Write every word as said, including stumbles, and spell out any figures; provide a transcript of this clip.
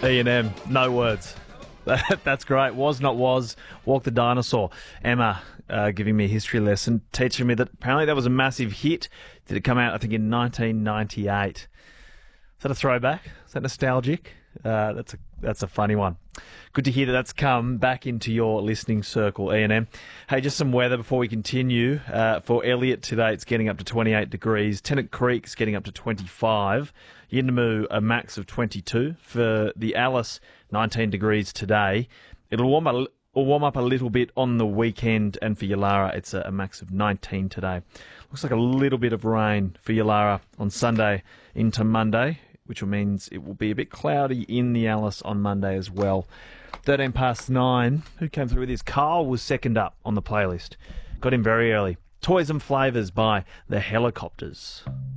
E and M, no words. That, that's great. Was not was. Walk the dinosaur. Emma uh, giving me a history lesson, teaching me that apparently that was a massive hit. Did it come out, I think, in nineteen ninety-eight? Is that a throwback? Is that nostalgic? Uh, that's a that's a funny one. Good to hear that that's come back into your listening circle, E and M. Hey, just some weather before we continue. Uh, for Elliot today, it's getting up to twenty-eight degrees. Tennant Creek's getting up to twenty-five. Yuendamu, a max of twenty-two. For the Alice, nineteen degrees today. It'll warm up, it'll warm up a little bit on the weekend, and for Yulara, it's a, a max of nineteen today. Looks like a little bit of rain for Yulara on Sunday into Monday, which means it will be a bit cloudy in the Alice on Monday as well. thirteen past nine. Who came through with this? Carl was second up on the playlist. Got him very early. Toys and Flavours by the Helicopters.